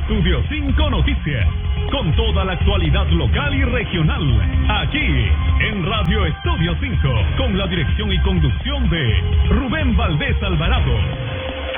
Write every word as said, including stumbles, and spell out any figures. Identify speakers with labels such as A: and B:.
A: Estudio cinco Noticias, con toda la actualidad local y regional, aquí en Radio Estudio cinco, con la dirección y conducción de Rubén Valdés Alvarado.